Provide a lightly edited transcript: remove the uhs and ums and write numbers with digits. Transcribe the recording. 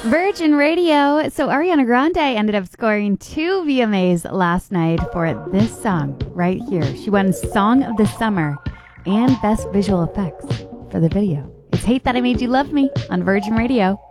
Virgin Radio. So Ariana Grande ended up scoring 2 VMAs last night for this song right here. She won Song of the Summer and Best Visual Effects for the video. It's Hate That I Made You Love Me on Virgin Radio.